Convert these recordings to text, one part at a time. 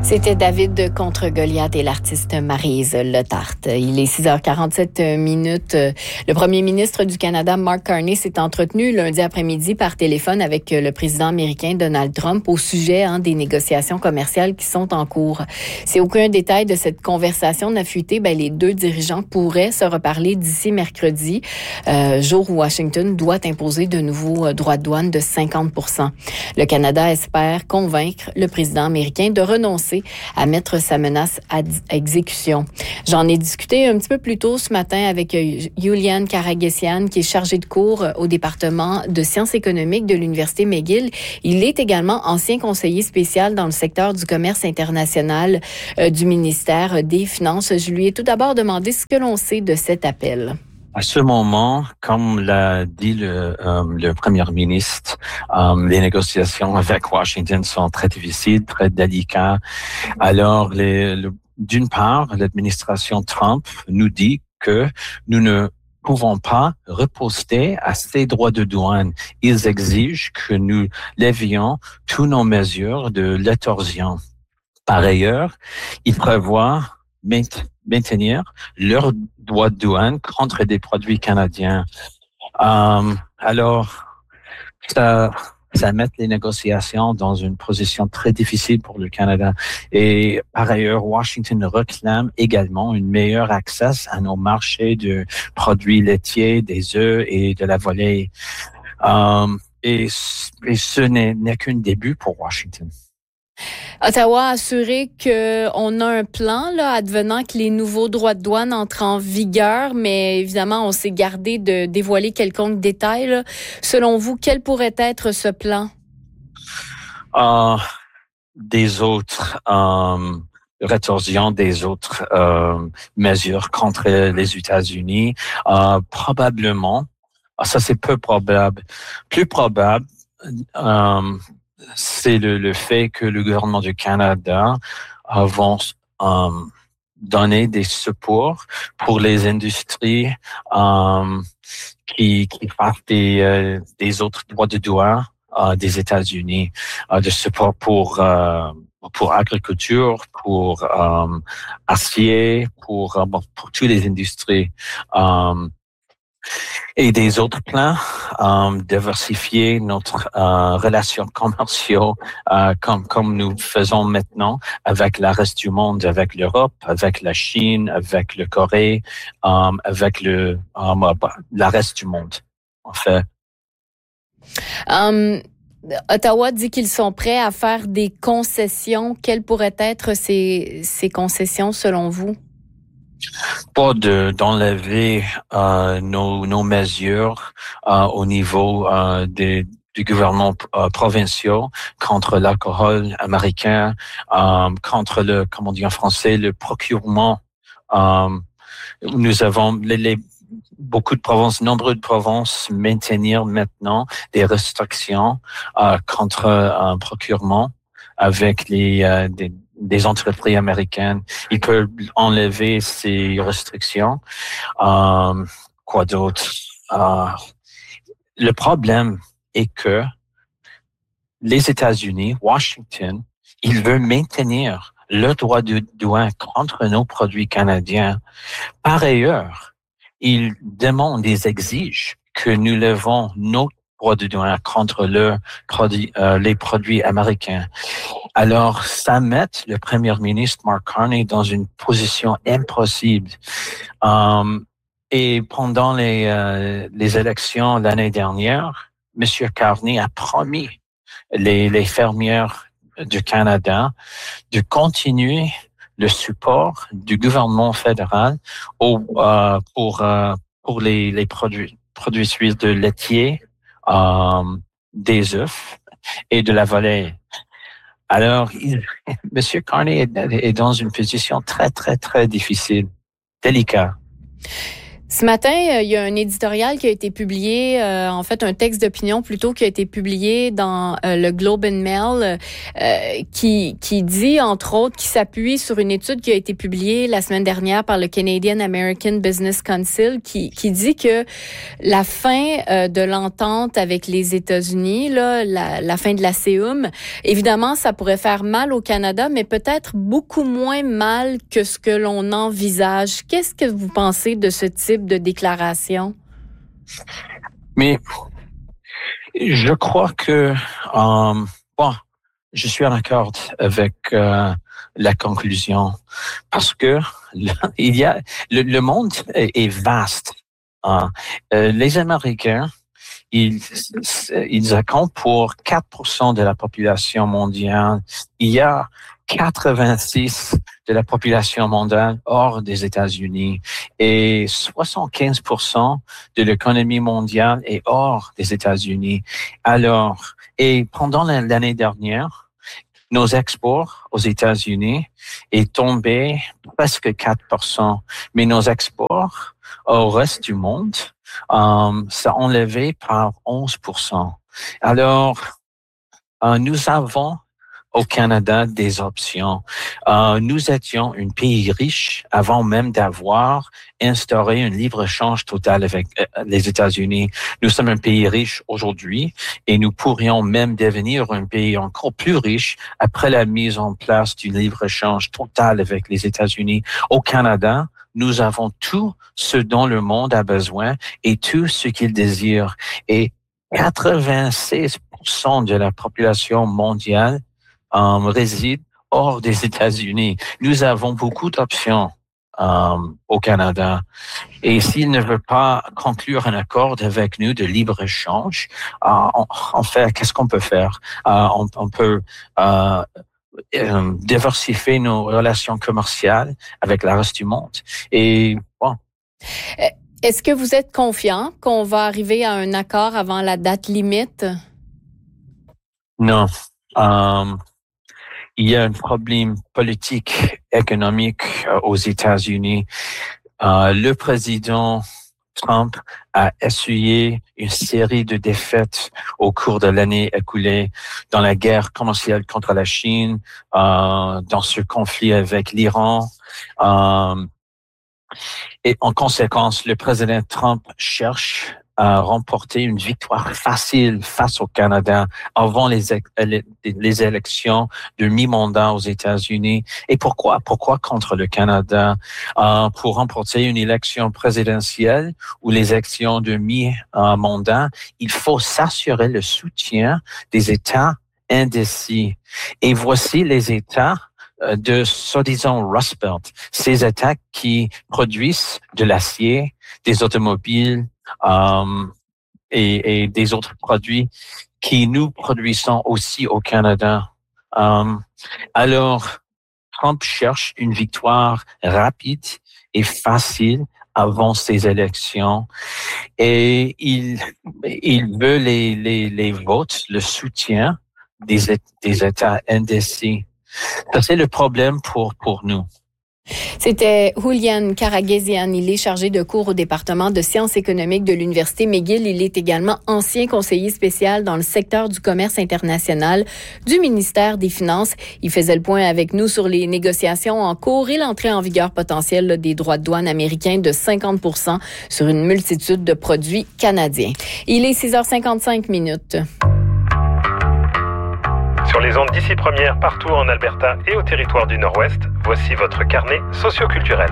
C'était David contre Goliath et l'artiste Maryse Letarte. Il est 6h47 minutes. Le premier ministre du Canada, Mark Carney, s'est entretenu lundi après-midi par téléphone avec le président américain Donald Trump au sujet des négociations commerciales qui sont en cours. Si aucun détail de cette conversation n'a fuité, les deux dirigeants pourraient se reparler d'ici mercredi, jour où Washington doit imposer de nouveaux droits de douane de 50%. Le Canada espère convaincre le président américain de renoncer à mettre sa menace à exécution. J'en ai discuté un petit peu plus tôt ce matin avec Yulian Karagesian, qui est chargé de cours au département de sciences économiques de l'Université McGill. Il est également ancien conseiller spécial dans le secteur du commerce international du ministère des Finances. Je lui ai tout d'abord demandé ce que l'on sait de cet appel. À ce moment, comme l'a dit le premier ministre, les négociations avec Washington sont très difficiles, très délicates. Alors, d'une part, l'administration Trump nous dit que nous ne pouvons pas reposter à ces droits de douane. Ils exigent que nous levions toutes nos mesures de rétorsion. Par ailleurs, ils prévoient maintenir leurs droits de douane contre des produits canadiens. Alors, ça met les négociations dans une position très difficile pour le Canada. Et par ailleurs, Washington réclame également un meilleur accès à nos marchés de produits laitiers, des œufs et de la volaille. Et ce n'est qu'un début pour Washington. Ottawa a assuré qu'on a un plan advenant que les nouveaux droits de douane entrent en vigueur, mais évidemment, on s'est gardé de dévoiler quelconque détail. Selon vous, quel pourrait être ce plan? Des autres rétorsions, des autres mesures contre les États-Unis, probablement. Ça, c'est peu probable. Plus probable, c'est le fait que le gouvernement du Canada va donner des supports pour les industries qui fassent des autres droits de douane des États-Unis, de support pour agriculture, pour acier, pour toutes les industries. Et des autres plans, diversifier notre relation commerciale comme nous faisons maintenant avec le reste du monde, avec l'Europe, avec la Chine, avec le Corée, avec le reste du monde, en fait. Ottawa dit qu'ils sont prêts à faire des concessions. Quelles pourraient être ces concessions selon vous? Pas d'enlever nos mesures au niveau du gouvernement provincial contre l'alcool américain, contre comment on dit en français, le procurement. Nous avons nombreuses provinces maintenir maintenant des restrictions contre un procurement avec des entreprises américaines. Ils peuvent enlever ces restrictions. Quoi d'autre? Le problème est que les États-Unis, Washington, ils veulent maintenir le droit de douane contre nos produits canadiens. Par ailleurs, ils demandent, ils exigent que nous levons nos droits de douane contre les produits américains. Alors, ça met le premier ministre Mark Carney dans une position impossible. Et pendant les élections l'année dernière, M. Carney a promis les fermières du Canada de continuer le support du gouvernement fédéral pour les produits suisses de laitier, des œufs et de la volaille. Alors, M. Carney est dans une position très, très, très difficile, délicate. Ce matin, il y a un éditorial qui a été publié, en fait un texte d'opinion plutôt qui a été publié dans le Globe and Mail, qui dit entre autres, qui s'appuie sur une étude qui a été publiée la semaine dernière par le Canadian American Business Council, qui dit que la fin de l'entente avec les États-Unis, là, la fin de la CEUM, évidemment, ça pourrait faire mal au Canada, mais peut-être beaucoup moins mal que ce que l'on envisage. Qu'est-ce que vous pensez de ce type de déclaration? Mais je crois que je suis en accord avec la conclusion parce que il y a le monde est vaste. Les Américains, ils comptent pour 4% de la population mondiale. Il y a 86 de la population mondiale hors des États-Unis et 75% de l'économie mondiale est hors des États-Unis. Alors, et pendant l'année dernière, nos exports aux États-Unis est tombé presque 4%, mais nos exports au reste du monde, ça a enlevé par 11%. Alors, nous avons au Canada des options. Nous étions un pays riche avant même d'avoir instauré un libre-échange total avec les États-Unis. Nous sommes un pays riche aujourd'hui et nous pourrions même devenir un pays encore plus riche après la mise en place du libre-échange total avec les États-Unis. Au Canada, nous avons tout ce dont le monde a besoin et tout ce qu'il désire. Et 96% de la population mondiale réside hors des États-Unis. Nous avons beaucoup d'options au Canada. Et s'il ne veut pas conclure un accord avec nous de libre-échange, en fait, qu'est-ce qu'on peut faire? On peut diversifier nos relations commerciales avec le reste du monde. Et bon. Est-ce que vous êtes confiant qu'on va arriver à un accord avant la date limite? Non. Il y a un problème politique, économique aux États-Unis. Le président Trump a essuyé une série de défaites au cours de l'année écoulée dans la guerre commerciale contre la Chine, dans ce conflit avec l'Iran. Et en conséquence, le président Trump cherche à remporter une victoire facile face au Canada avant les élections de mi-mandat aux États-Unis. Et pourquoi? Pourquoi contre le Canada? Pour remporter une élection présidentielle ou les élections de mi-mandat, il faut s'assurer le soutien des États indécis. Et voici les États de soi-disant Rust Belt, ces États qui produisent de l'acier, des automobiles, et des autres produits qui nous produisons aussi au Canada. Alors, Trump cherche une victoire rapide et facile avant ces élections et il veut les votes, le soutien des États indécis. Ça, c'est le problème pour nous. C'était Julian Karagesian. Il est chargé de cours au département de sciences économiques de l'Université McGill. Il est également ancien conseiller spécial dans le secteur du commerce international du ministère des Finances. Il faisait le point avec nous sur les négociations en cours et l'entrée en vigueur potentielle des droits de douane américains de 50% sur une multitude de produits canadiens. Il est 6h55. Sur les ondes d'ici première, partout en Alberta et au territoire du Nord-Ouest, voici votre carnet socioculturel.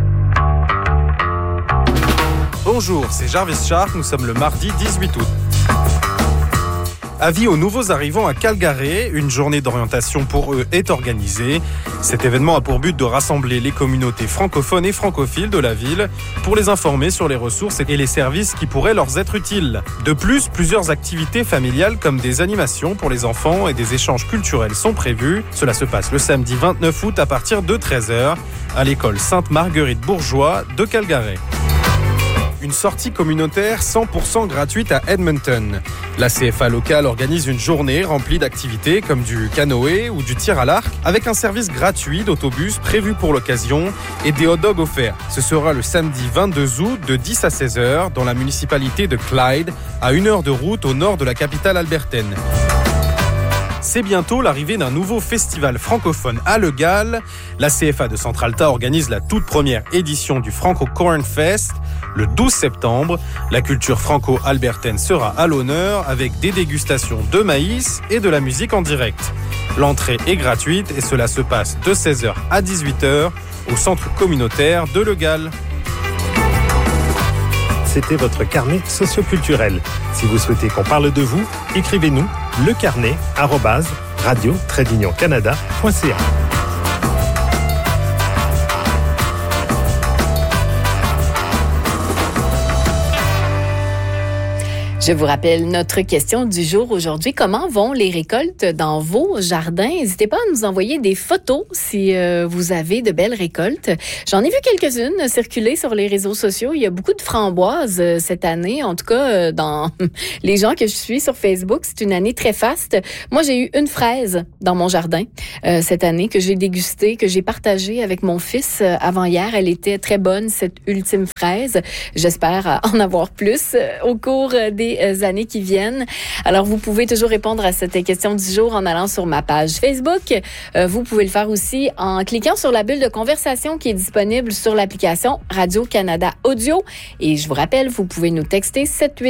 Bonjour, c'est Jarvis Shark, nous sommes le mardi 18 août. Avis aux nouveaux arrivants à Calgary, une journée d'orientation pour eux est organisée. Cet événement a pour but de rassembler les communautés francophones et francophiles de la ville pour les informer sur les ressources et les services qui pourraient leur être utiles. De plus, plusieurs activités familiales comme des animations pour les enfants et des échanges culturels sont prévus. Cela se passe le samedi 29 août à partir de 13h à l'école Sainte-Marguerite-Bourgeois de Calgary. une sortie communautaire 100% gratuite à Edmonton. La CFA locale organise une journée remplie d'activités comme du canoë ou du tir à l'arc, avec un service gratuit d'autobus prévu pour l'occasion et des hot dogs offerts. Ce sera le samedi 22 août de 10 à 16 heures dans la municipalité de Clyde, à 1 heure de route au nord de la capitale albertaine. C'est bientôt l'arrivée d'un nouveau festival francophone à Le Gall. La CFA de Centralta organise la toute première édition du Franco Corn Fest le 12 septembre. La culture franco-albertaine sera à l'honneur avec des dégustations de maïs et de la musique en direct. L'entrée est gratuite et cela se passe de 16h à 18h au centre communautaire de Le Gall. C'était votre carnet socioculturel. Si vous souhaitez qu'on parle de vous, écrivez-nous lecarnet@radio-canada.ca. Je vous rappelle notre question du jour aujourd'hui. Comment vont les récoltes dans vos jardins? N'hésitez pas à nous envoyer des photos si vous avez de belles récoltes. J'en ai vu quelques-unes circuler sur les réseaux sociaux. Il y a beaucoup de framboises cette année. En tout cas, dans les gens que je suis sur Facebook, c'est une année très faste. Moi, j'ai eu une fraise dans mon jardin cette année que j'ai dégustée, que j'ai partagée avec mon fils avant-hier. Elle était très bonne, cette ultime fraise. J'espère en avoir plus au cours des années qui viennent. Alors, vous pouvez toujours répondre à cette question du jour en allant sur ma page Facebook. Vous pouvez le faire aussi en cliquant sur la bulle de conversation qui est disponible sur l'application Radio-Canada Audio. Et je vous rappelle, vous pouvez nous texter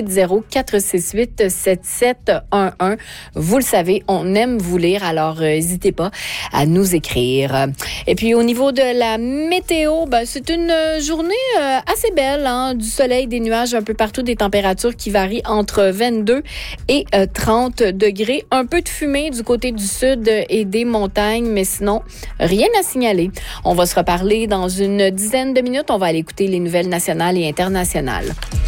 780-468-7711. Vous le savez, on aime vous lire, alors n'hésitez pas à nous écrire. Et puis, au niveau de la météo, c'est une journée assez belle, hein? Du soleil, des nuages un peu partout, des températures qui varient entre 22 et 30 degrés. Un peu de fumée du côté du sud et des montagnes, mais sinon, rien à signaler. On va se reparler dans une dizaine de minutes. On va aller écouter les nouvelles nationales et internationales.